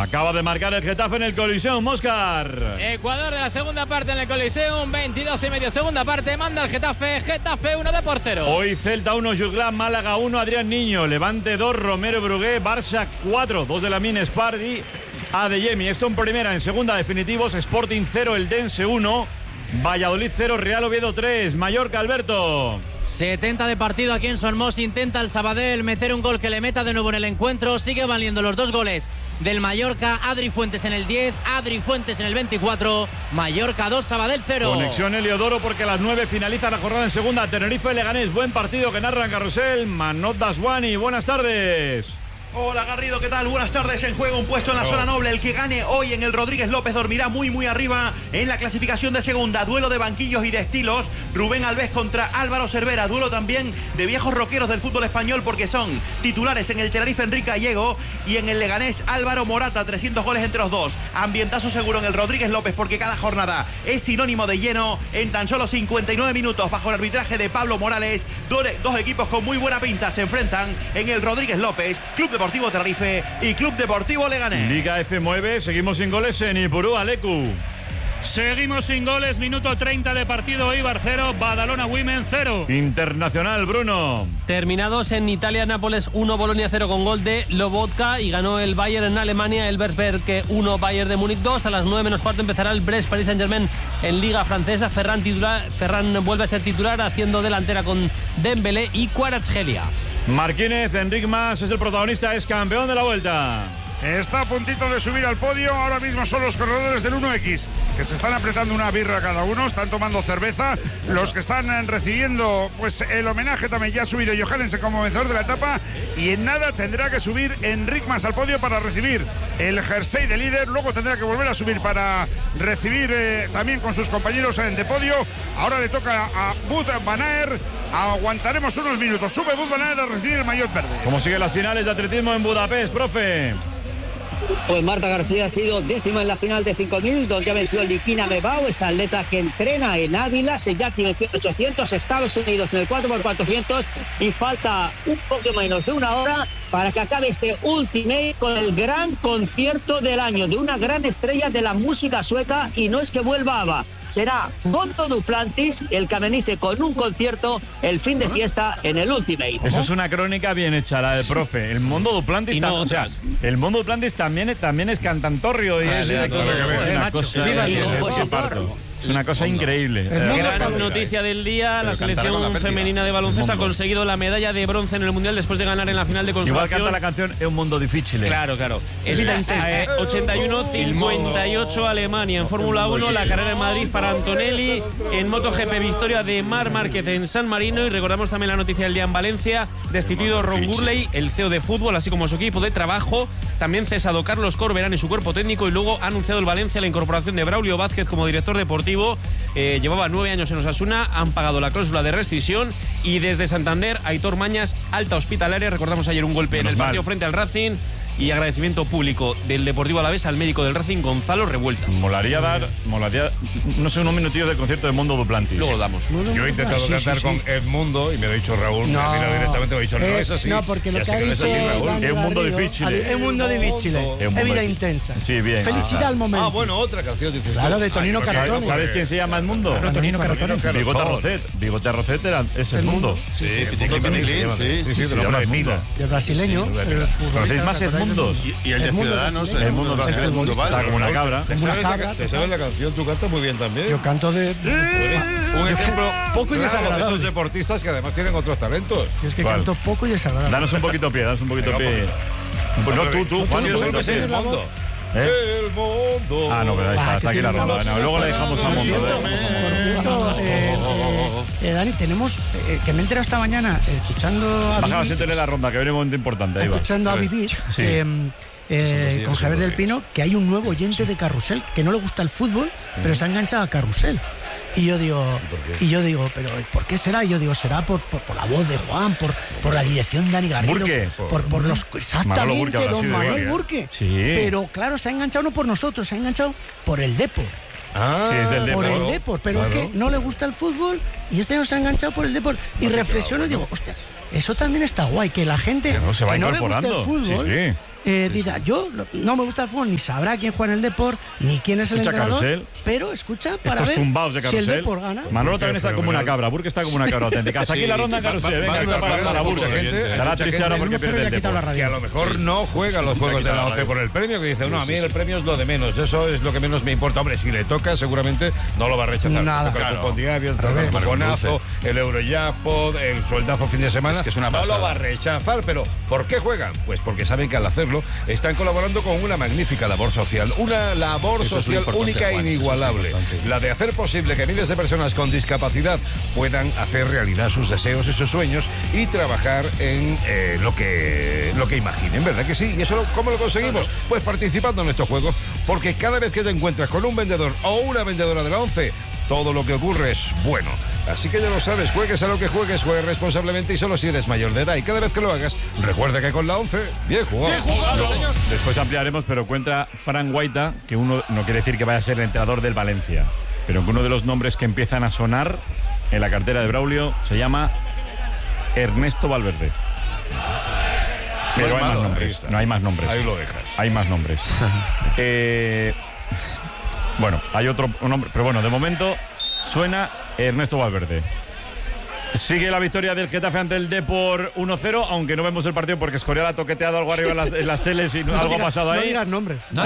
Acaba de marcar el Getafe en el Coliseum, Óscar. Ecuador de la segunda parte en el Coliseum, 22,5 segunda parte, manda el Getafe 1-0. Hoy Celta 1, Juglar, Málaga 1, Adrián Niño, Levante 2, Romero Brugué, Barça 4, 2 de Lamine Spardi, Adeyemi. Esto en primera, en segunda definitivos, Sporting 0, Eldense 1, Valladolid 0, Real Oviedo 3, Mallorca, Alberto. 70 de partido aquí en Son Mos. Intenta el Sabadell meter un gol que le meta de nuevo en el encuentro. Sigue valiendo los 2 goles del Mallorca. Adri Fuentes en el 10, Adri Fuentes en el 24. Mallorca 2, Sabadell 0. Conexión Heliodoro porque a las 9 finaliza la jornada en segunda. Tenerife Leganés, buen partido que narra en Carrusel. Manot Daswani, buenas tardes. Hola Garrido, ¿qué tal? Buenas tardes. En juego un puesto en la zona noble. El que gane hoy en el Rodríguez López dormirá muy arriba en la clasificación de segunda. Duelo de banquillos y de estilos. Rubén Alves contra Álvaro Cervera. Duelo también de viejos roqueros del fútbol español porque son titulares en el Tenerife Enrique Gallego y en el Leganés Álvaro Morata. 300 goles entre los dos. Ambientazo seguro en el Rodríguez López porque cada jornada es sinónimo de lleno. En tan solo 59 minutos bajo el arbitraje de Pablo Morales, dos equipos con muy buena pinta se enfrentan en el Rodríguez López. Club Deportivo Tenerife y Club Deportivo Leganés. Liga F mueve, seguimos sin goles en Ipurú, Alecu. Seguimos sin goles, minuto 30 de partido, Eibar 0, Badalona Women 0. Internacional, Bruno. Terminados en Italia, Nápoles 1, Bolonia 0 con gol de Lobotka y ganó el Bayern en Alemania, el Elversberg 1, Bayern de Múnich 2. A las 9:15 empezará el Brest Paris Saint-Germain en Liga Francesa. Ferran vuelve a ser titular haciendo delantera con Dembélé y Kvaratskhelia. Marquínez, Enric Mas es el protagonista, es campeón de la Vuelta. Está a puntito de subir al podio. Ahora mismo son los corredores del 1X que se están apretando una birra cada uno, están tomando cerveza. Los que están recibiendo pues el homenaje también. Ya ha subido Johansen como vencedor de la etapa y en nada tendrá que subir Enric Mas al podio para recibir el jersey de líder. Luego tendrá que volver a subir para recibir también con sus compañeros de podio. Ahora le toca a Wout van Aert. Aguantaremos unos minutos. Sube Wout van Aert a recibir el maillot verde. ¿Cómo siguen las finales de atletismo en Budapest, profe? Pues Marta García ha sido décima en la final de 5.000, donde ha vencido Likina Mebao, esta atleta que entrena en Ávila. Seyati venció en 800, Estados Unidos en el 4x400 y falta un poco menos de una hora para que acabe este Ultimate con el gran concierto del año de una gran estrella de la música sueca. Y no es que vuelva ABBA, será Mondo Duplantis el que amenice con un concierto el fin de fiesta en el Ultimate. Eso es una crónica bien hecha, la del profe. El Mondo Duplantis, no o sea, el Mondo Duplantis también es cantantorio y es una cosa. Es una cosa increíble. Gran noticia del día, la selección femenina de baloncesto ha conseguido la medalla de bronce en el Mundial después de ganar en la final de consolación. Igual canta la canción Es un mundo difícil. Claro. Es 81-58 Alemania. En Fórmula 1, la carrera en Madrid para Antonelli. En MotoGP, victoria de Marc Márquez en San Marino. Y recordamos también la noticia del día en Valencia. Destituido Ron Gurley, el CEO de fútbol, así como su equipo de trabajo. También cesado Carlos Corberán y su cuerpo técnico. Y luego ha anunciado el Valencia la incorporación de Braulio Vázquez como director deportivo. Llevaba 9 años en Osasuna, han pagado la cláusula de rescisión. Y desde Santander, Aitor Mañas, alta hospitalaria. Recordamos ayer un golpe en el partido frente al Racing. Y agradecimiento público del Deportivo Alavés al médico del Racing, Gonzalo Revuelta. Molaría, no sé, unos minutillos del concierto de Mondo Duplantis. Luego lo damos. Yo he intentado cantar con Edmundo y me lo ha dicho Raúl. No. Directamente me ha dicho, no es así. No, porque lo que ha dicho Es un mundo difícil. Es un mundo difícil. Es vida intensa. Sí, bien. Felicidad al momento. Bueno, otra canción. Dices, claro, de Tonino Cartone. ¿Sabes quién se llama Edmundo? Tonino Cartone. Bigote Arrocet. Bigote Arrocet es Edmundo. Sí, de brasileño. ¿Conocéis más Edmundos? Y el de Ciudadanos, el mundo vale. Está como una cabra. ¿Te sabes la canción? Tú cantas muy bien también. Yo canto de... Un ejemplo poco y claro, desagradable. de esos deportistas que además tienen otros talentos. Yo es que canto poco y desagradable. Danos un poquito pie. No, tú, Juan, el mundo. El mundo. Ah, no, pero ahí está aquí la ronda. Luego le dejamos a Mondo. Dani, tenemos, que me he enterado esta mañana, escuchando a Bajaba, siéntele la ronda, que viene un momento importante. Ahí va. Escuchando a Vivir, con Javier del Pino, que hay un nuevo oyente de Carrusel que no le gusta el fútbol, pero se ha enganchado a Carrusel. Y yo digo, pero ¿por qué será? Y yo digo, será por la voz de Juan, por la dirección de Dani Garrido. ¿Burke? Por los... Exactamente, don Manuel Burke. Sí. Pero claro, se ha enganchado no por nosotros, se ha enganchado por el Depor. Sí, es del por Depor. el Depor, pero es que no le gusta el fútbol y este año se ha enganchado por el Depor. Y reflexiono y digo, hostia, eso también está guay, que la gente que no se va que no le gusta el fútbol Diga, yo no me gusta el fútbol, ni sabrá quién juega en el Depor, ni quién es el entrenador, Carrusel. pero escucha para Estos ver tumbados de si el Carrusel. Depor gana. Manolo también está como una cabra, Burke está como una cabra auténtica. Hasta aquí la ronda en Carrusel. Venga, está para Burke. Estará triste ahora porque pierde el Depor. Que a lo mejor no juega los juegos de la 11 por el premio, que dice, no, a mí el premio es lo de menos, eso es lo que menos me importa. Hombre, si le toca, seguramente no lo va a rechazar. Nada. El cupón diario, el cuponazo, el Eurojackpot, el sueldazo fin de semana. Es una no lo va a rechazar, pero ¿por qué juegan? Pues porque saben que al hacerlo están colaborando con una magnífica labor social, una labor social única e inigualable, la de hacer posible que miles de personas con discapacidad puedan hacer realidad sus deseos y sus sueños y trabajar en lo que imaginen, ¿verdad que sí? ¿Y eso cómo lo conseguimos? Pues participando en estos juegos, porque cada vez que te encuentras con un vendedor o una vendedora de la 11, todo lo que ocurre es bueno. Así que ya lo sabes, juegues a lo que juegues, juegues responsablemente y solo si eres mayor de edad. Y cada vez que lo hagas, recuerda que con la 11, bien jugado. Bien jugado, señor. Después ampliaremos, pero cuenta Fran Guaita, que uno no quiere decir que vaya a ser el entrenador del Valencia, pero que uno de los nombres que empiezan a sonar en la cartera de Braulio se llama Ernesto Valverde. Pero hay más nombres. No hay más nombres. Ahí lo dejas. Hay más nombres. Bueno, hay otro nombre, pero bueno, de momento suena Ernesto Valverde. Sigue la victoria del Getafe ante el Depor 1-0, aunque no vemos el partido porque Escorial ha toqueteado algo arriba en las teles y algo ha pasado ahí. No digas nombres. No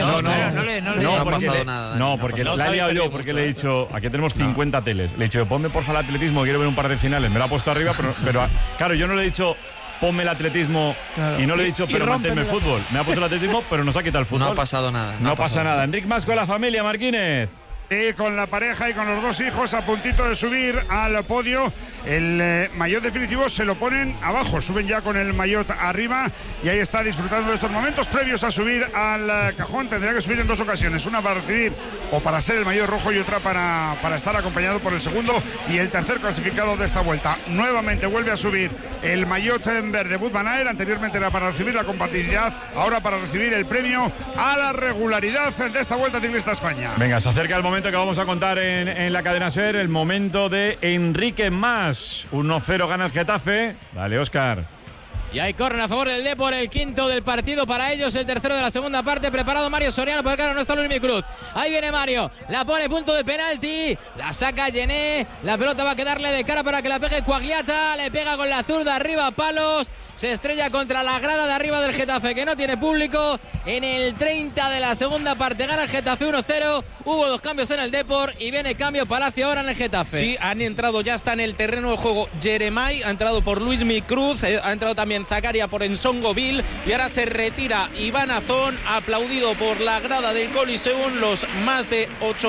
ha pasado nada. No, porque la he liado yo, porque le he dicho, aquí tenemos 50 teles. Le he dicho, ponme porfa el atletismo, quiero ver un par de finales. Me lo ha puesto arriba, pero claro, yo no le he dicho ponme el atletismo y no le he dicho pero manténme el fútbol. Me ha puesto el atletismo, pero nos ha quitado el fútbol. No ha pasado nada. No pasa nada. Enric Mas con la familia, Marquínez. Y con la pareja y con los dos hijos a puntito de subir al podio, el maillot definitivo se lo ponen abajo, suben ya con el maillot arriba y ahí está disfrutando de estos momentos previos a subir al cajón. Tendrá que subir en dos ocasiones, una para recibir o para ser el maillot rojo y otra para estar acompañado por el segundo y el tercer clasificado de esta vuelta. Nuevamente vuelve a subir el maillot en verde Wout van Aert, anteriormente era para recibir la compatibilidad, ahora para recibir el premio a la regularidad de esta Vuelta Ciclista a España. Venga, se acerca el momento que vamos a contar en la cadena SER, el momento de Enrique Mas. 1-0 gana el Getafe. Dale, Óscar. Y hay córner a favor del Depor, el quinto del partido para ellos, el tercero de la segunda parte. Preparado Mario Soriano, porque claro, no está Luis Cruz. Ahí viene Mario, la pone punto de penalti, la saca Gené, la pelota va a quedarle de cara para que la pegue Quagliata, le pega con la zurda arriba, palos. Se estrella contra la grada de arriba del Getafe, que no tiene público. En el 30 de la segunda parte gana el Getafe 1-0. Hubo dos cambios en el Depor y viene cambio Palacio ahora en el Getafe. Sí, han entrado, ya está en el terreno de juego Jeremai, ha entrado por Luis Cruz, ha entrado también Zakaria por Ensongo Bill y ahora se retira Iván Azón, aplaudido por la grada del Coliseum, los más de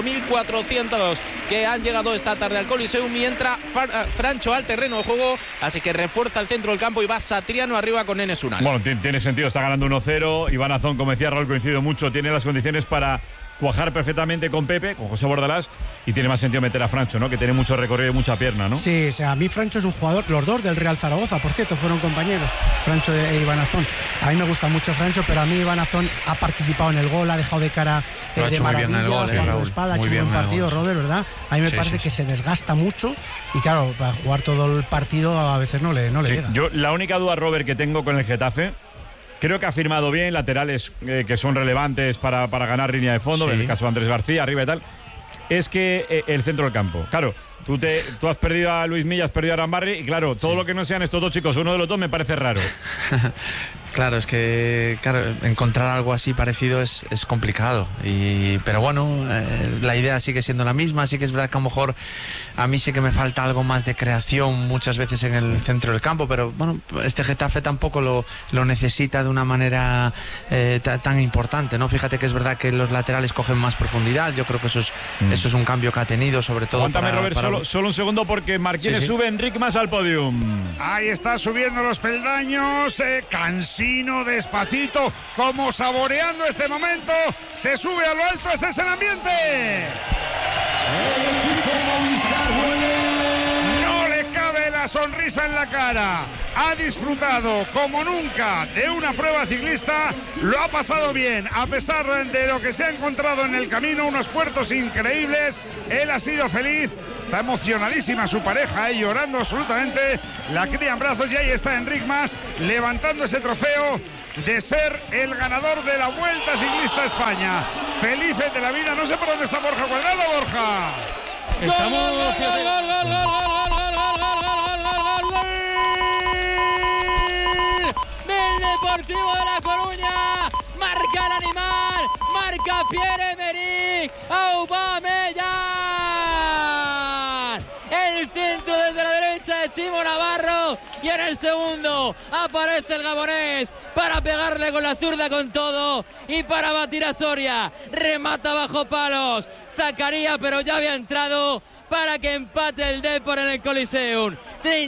8.400 que han llegado esta tarde al Coliseum, y entra Francho al terreno de juego, así que refuerza el centro del campo y va Satriano arriba con Enes Unal. Bueno, tiene sentido, está ganando 1-0. Iván Azón, como decía Raúl, coincido mucho, tiene las condiciones para cuajar perfectamente con Pepe, con José Bordalás, y tiene más sentido meter a Francho, ¿no? Que tiene mucho recorrido y mucha pierna, ¿no? Sí, o sea, a mí Francho es un jugador, los dos del Real Zaragoza, por cierto, fueron compañeros, Francho e Iván Azón. A mí me gusta mucho Francho, pero a mí Iván Azón ha participado en el gol, ha dejado de cara de maravilla, jugando de espalda, ha hecho un buen partido, Robert, ¿verdad? A mí me parece que se desgasta mucho y claro, para jugar todo el partido a veces no le llega. Yo la única duda, Robert, que tengo con el Getafe, creo que ha firmado bien laterales que son relevantes para ganar línea de fondo, en el caso de Andrés García, arriba y tal. Es que el centro del campo, claro, tú has perdido a Luis Milla, has perdido a Arambarri, y claro, todo lo que no sean estos dos chicos, uno de los dos, me parece raro. Claro, es que encontrar algo así parecido es complicado. Pero bueno, la idea sigue siendo la misma. Sí que es verdad que a lo mejor a mí sí que me falta algo más de creación muchas veces en el centro del campo, pero bueno, este Getafe tampoco lo necesita de una manera tan importante, ¿no? Fíjate que es verdad que los laterales cogen más profundidad. Yo creo que eso es un cambio que ha tenido, sobre todo. Aguántame, Robert, solo un segundo, porque Marquínez sube Enric Mas al podium. Ahí está subiendo los peldaños, despacito, como saboreando este momento. Se sube a lo alto, este es el ambiente. No le cabe la sonrisa en la cara. Ha disfrutado como nunca de una prueba ciclista, lo ha pasado bien, a pesar de lo que se ha encontrado en el camino, unos puertos increíbles. Él ha sido feliz, está emocionadísima su pareja, llorando absolutamente, la cría en brazos, y ahí está Enric Mas levantando ese trofeo de ser el ganador de la Vuelta Ciclista a España. Felices de la vida. No sé por dónde está Borja Cuadrado, Borja. Estamos... Del Deportivo de La Coruña. Marca el animal. Marca Pierre-Emerick Aubameyang. El centro desde la derecha de Chimo Navarro. Y en el segundo aparece el gabonés para pegarle con la zurda con todo y para batir a Soria. Remata bajo palos Zakaria, pero ya había entrado para que empate el Depor en el Coliseum.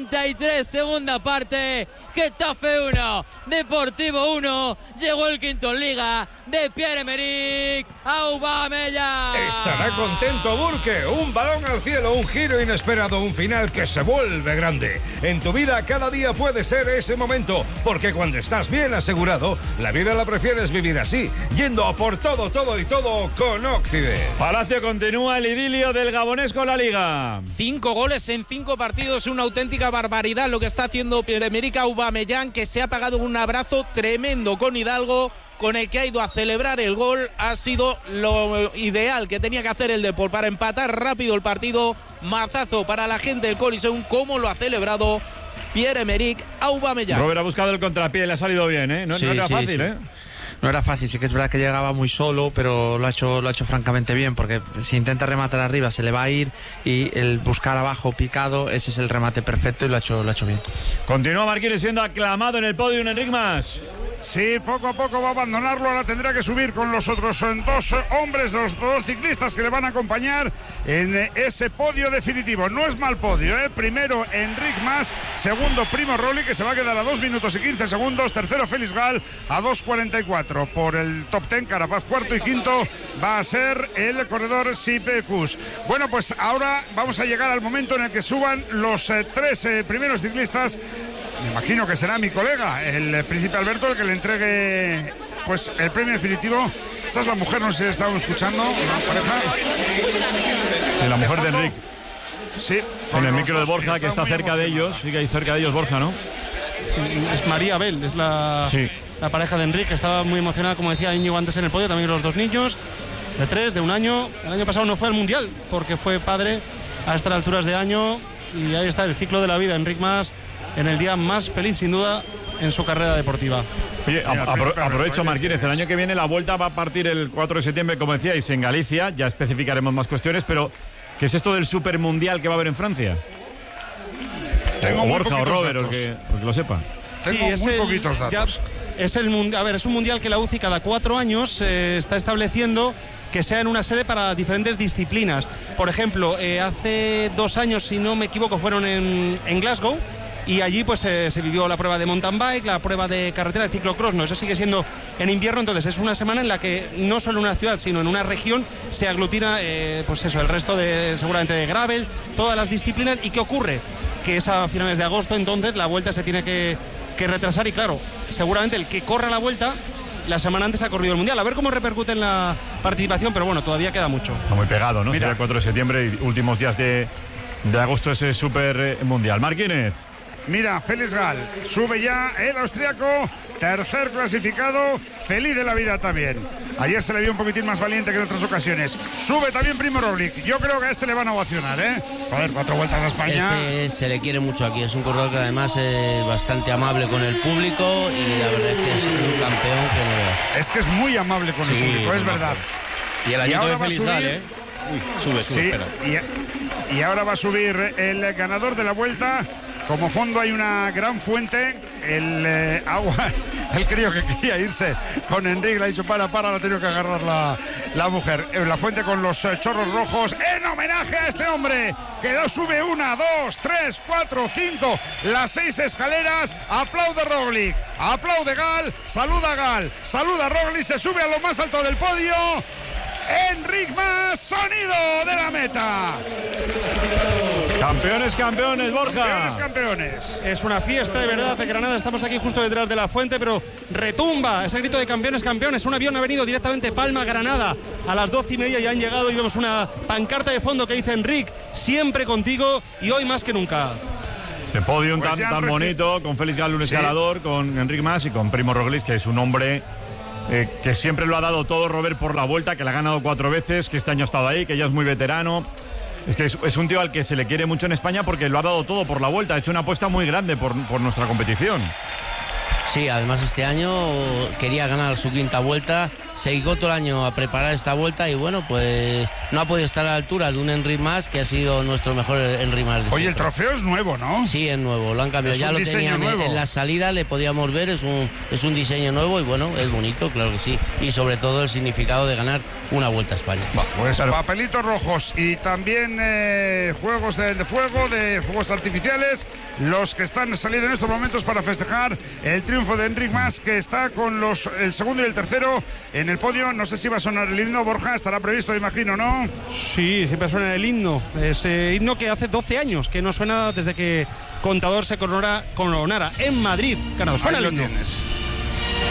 33, segunda parte. Getafe 1, Deportivo 1. Llegó el quinto en Liga de Pierre-Emerick Aubameyang. Estará contento Burke. Un balón al cielo, un giro inesperado, un final que se vuelve grande. En tu vida cada día puede ser ese momento, porque cuando estás bien asegurado, la vida la prefieres vivir así, yendo a por todo, todo y todo con Occident. Palacio, continúa el idilio del gabonés con la Liga. 5 goles en 5 partidos, una auténtica barbaridad lo que está haciendo Pierre-Emerick Aubameyang, que se ha pagado un abrazo tremendo con Hidalgo, con el que ha ido a celebrar el gol. Ha sido lo ideal que tenía que hacer el Depor para empatar rápido el partido. Mazazo para la gente del Coliseum, como lo ha celebrado Pierre-Emerick Aubameyang. Robert ha buscado el contrapié, le ha salido bien, ¿eh? No era fácil, ¿eh? No era fácil, sí que es verdad que llegaba muy solo, pero lo ha hecho francamente bien, porque si intenta rematar arriba se le va a ir, y el buscar abajo picado, ese es el remate perfecto, y lo ha hecho bien. Continúa Marquínez siendo aclamado en el podio, Enric Mas. Sí, poco a poco va a abandonarlo. Ahora tendrá que subir con los otros dos hombres, los dos ciclistas que le van a acompañar en ese podio definitivo. No es mal podio, ¿eh? Primero Enric Mas, segundo Primo Roglic, que se va a quedar a 2 minutos y 15 segundos, tercero Félix Gall a 2:44. Por el top 10, Carapaz cuarto, y quinto va a ser el corredor Sipe Kuss. Bueno, pues ahora vamos a llegar al momento en el que suban los tres primeros ciclistas. Me imagino que será mi colega, el Príncipe Alberto, el que le entregue pues el premio definitivo. Esa es la mujer, no sé si estamos escuchando, una pareja. Sí, la mujer de Enric. Sí. Con el micro de Borja, que está cerca de ellos. Sí, que hay cerca de ellos Borja, ¿no? Sí, es María Abel, es la pareja de Enric, que estaba muy emocionada, como decía Íñigo antes en el podio. También los dos niños, de 3, de 1 año. El año pasado no fue al Mundial, porque fue padre a estas alturas de año. Y ahí está el ciclo de la vida, Enric Mas, en el día más feliz, sin duda, en su carrera deportiva. Oye, aprovecho, Marquínez, el año que viene la Vuelta va a partir el 4 de septiembre, como decíais, en Galicia. Ya especificaremos más cuestiones, pero ¿qué es esto del Supermundial que va a haber en Francia? Tengo Borja o Robert, o que lo sepa. Tengo muy poquitos datos. Es un mundial que la UCI cada 4 años está estableciendo que sea en una sede para diferentes disciplinas. Por ejemplo, hace 2 años, si no me equivoco, fueron en Glasgow, y allí pues se vivió la prueba de mountain bike, la prueba de carretera, de ciclocross. No, eso sigue siendo en invierno. Entonces es una semana en la que no solo en una ciudad, sino en una región se aglutina pues eso, el resto seguramente de gravel, todas las disciplinas. ¿Y qué ocurre? Que es a finales de agosto, entonces la Vuelta se tiene que retrasar, y claro, seguramente el que corra la Vuelta la semana antes ha corrido el Mundial. A ver cómo repercute en la participación, pero bueno, todavía queda mucho. Está muy pegado, ¿no? Será el 4 de septiembre y últimos días de agosto ese Super Mundial. Marquínez. Mira, Félix Gall, sube ya el austriaco, tercer clasificado, feliz de la vida también. Ayer se le vio un poquitín más valiente que en otras ocasiones. Sube también Primo Roglic. Yo creo que a este le van a ovacionar, ¿eh? Joder, 4 vueltas a España. Se le quiere mucho aquí. Es un corredor que además es bastante amable con el público, y la verdad es que es un campeón que no veas. Es que es muy amable con el público, es verdad. Y el añito de Félix Gall, ¿eh? Sube, espera. Y ahora va a subir el ganador de la Vuelta. Como fondo hay una gran fuente, el agua, el crío que quería irse con Enric le ha dicho para, la ha tenido que agarrar la mujer. La fuente con los chorros rojos, en homenaje a este hombre, que lo sube 1, 2, 3, 4, 5, las 6 escaleras. Aplaude Roglic, aplaude Gall, saluda Roglic, se sube a lo más alto del podio. Enric Mas, sonido de la meta. Campeones, Borja. Campeones. Es una fiesta de verdad de Granada. Estamos aquí justo detrás de la fuente, pero retumba ese grito de campeones. Un avión ha venido directamente Palma-Granada a las 12:30 y han llegado, y vemos una pancarta de fondo que dice: Enric, siempre contigo y hoy más que nunca. Qué podium Pues tan bonito, con Félix Galo, un escalador, con Enric Mas y con Primo Roglic, que es un hombre que siempre lo ha dado todo, Robert, por la Vuelta, que la ha ganado 4 veces, que este año ha estado ahí, que ya es muy veterano. Es que es un tío al que se le quiere mucho en España porque lo ha dado todo por la Vuelta, ha hecho una apuesta muy grande por nuestra competición. Sí, además este año quería ganar su 5ª Vuelta, se dedicó todo el año a preparar esta Vuelta y bueno, pues no ha podido estar a la altura de un Enric Mas, que ha sido nuestro mejor Enric Mas. Oye, el trofeo es nuevo, ¿no? Sí, es nuevo, lo han cambiado, ya lo tenían en la salida, le podíamos ver, es un diseño nuevo y bueno, es bonito, claro que sí, y sobre todo el significado de ganar una Vuelta a España. Pues papelitos rojos y también juegos de fuego, de fuegos artificiales, los que están saliendo en estos momentos para festejar el triunfo de Enric Mas, que está con el segundo y el tercero en el podio. No sé si va a sonar el himno, Borja, estará previsto, imagino, ¿no? Sí, siempre suena el himno. Ese himno que hace 12 años que no suena desde que Contador se coronara en Madrid. Claro, suena el himno. Tienes.